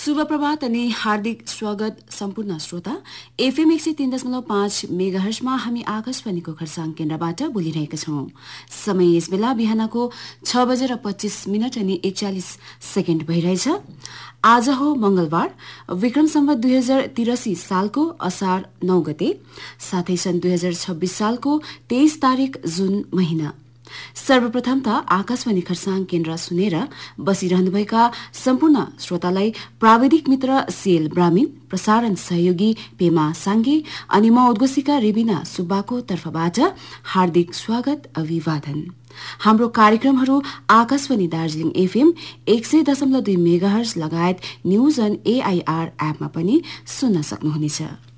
शुभ प्रभात अनि हार्दिक स्वागत सम्पूर्ण श्रोता। एफएम 103.5 मेगाहर्जमा हामी आकाशवाणीको खरसाङ केन्द्रबाट बोलिरहेका छौं। समय यस बेला बिहानको 6:25 अनि 41 भइरहेछ। आज हो मंगलबार, विक्रम सम्वत 2083 सालको असार 9 गते, साथै सन् 2026 सालको 23 तारिक जुन महिना। सर्वप्रथम त आकाशवाणी खरसाङ केन्द्र सुनेर बसिरहनुभएका सम्पूर्ण श्रोतालाई प्राविधिक मित्र सीएल ब्राह्मीण, प्रसारण सहयोगी पेमा साङ्गे अनि म उद्घोषिका रेबिना सुब्बाको तर्फबाट हार्दिक स्वागत अभिवादन। हाम्रो कार्यक्रमहरू आकाशवाणी दार्जीलिङ एफएम 100.2 मेगाहर्ज लगायत न्यूज अन एआईआर एपमा पनि सुन्न सक्नुहुनेछ।